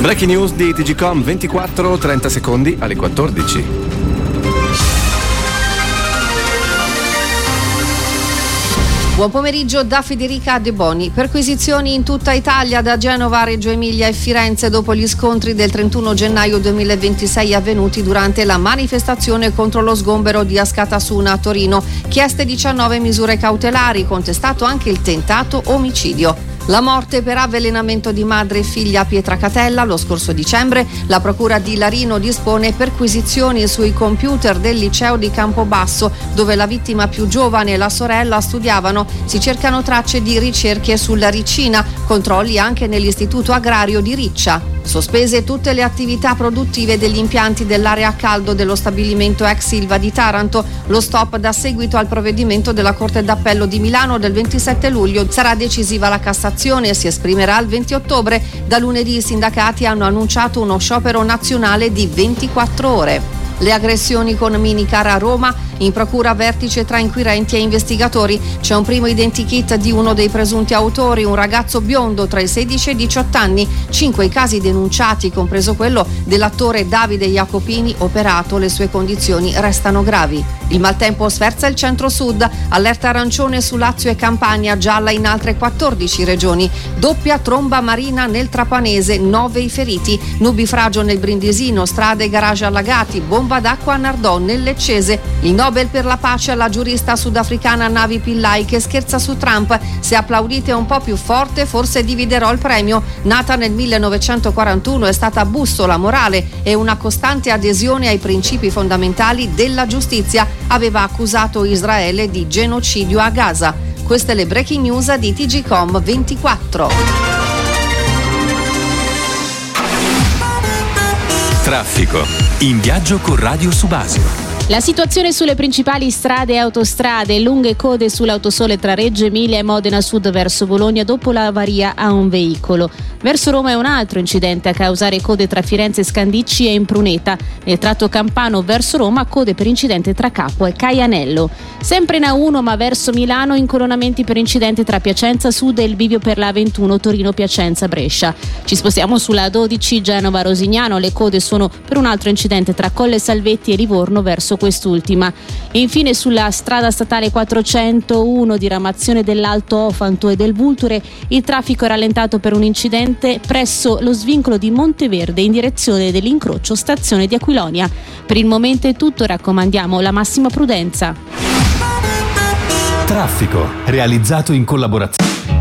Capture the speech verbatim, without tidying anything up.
Breaking news di T G Com, ventiquattro trenta secondi alle quattordici. Buon pomeriggio da Federica De Boni. Perquisizioni in tutta Italia, da Genova a Reggio Emilia e Firenze, dopo gli scontri del trentuno gennaio duemilaventisei avvenuti durante la manifestazione contro lo sgombero di Askatasuna a Torino. Chieste diciannove misure cautelari, contestato anche il tentato omicidio. La morte per avvelenamento di madre e figlia a Pietracatella lo scorso dicembre. La procura di Larino dispone perquisizioni sui computer del liceo di Campobasso, dove la vittima più giovane e la sorella studiavano. Si cercano tracce di ricerche sulla Ricina, controlli anche nell'istituto agrario di Riccia. Sospese tutte le attività produttive degli impianti dell'area a caldo dello stabilimento ex Ilva di Taranto. Lo stop dà seguito al provvedimento della Corte d'Appello di Milano del ventisette luglio. Sarà decisiva la Cassazione e si esprimerà il venti ottobre. Da lunedì i sindacati hanno annunciato uno sciopero nazionale di ventiquattro ore. Le aggressioni con minicar a Roma, in procura vertice tra inquirenti e investigatori. C'è un primo identikit di uno dei presunti autori, un ragazzo biondo tra i sedici e i diciotto anni. Cinque i casi denunciati, compreso quello dell'attore Davide Jacopini, operato. Le sue condizioni restano gravi. Il maltempo sferza il centro-sud, allerta arancione su Lazio e Campania, gialla in altre quattordici regioni. Doppia tromba marina nel Trapanese, nove i feriti. Nubifragio nel Brindisino, strade e garage allagati, bomba d'acqua a Nardò nel Leccese. Il Nobel per la pace alla giurista sudafricana Navi Pillay, che scherza su Trump. Se applaudite un po' più forte forse dividerò il premio. Nata nel millenovecentoquarantuno, è stata bussola morale e una costante adesione ai principi fondamentali della giustizia. Aveva accusato Israele di genocidio a Gaza. Queste le breaking news di T G Com ventiquattro. Traffico. In viaggio con Radio Subasio. La situazione sulle principali strade e autostrade: lunghe code sull'autosole tra Reggio Emilia e Modena Sud verso Bologna dopo l'avaria a un veicolo. Verso Roma è un altro incidente a causare code tra Firenze Scandicci e Impruneta. Nel tratto Campano verso Roma, code per incidente tra Capo e Caianello. Sempre in A uno ma verso Milano, incolonnamenti per incidente tra Piacenza Sud e il bivio per la A ventuno Torino Piacenza Brescia. Ci spostiamo sulla A dodici Genova Rosignano, le code sono per un altro incidente tra Colle Salvetti e Livorno verso quest'ultima. E infine sulla strada statale quattrocentouno, diramazione dell'Alto Ofanto e del Vulture, il traffico è rallentato per un incidente presso lo svincolo di Monteverde in direzione dell'incrocio stazione di Aquilonia. Per il momento è tutto, raccomandiamo la massima prudenza. Traffico, realizzato in collaborazione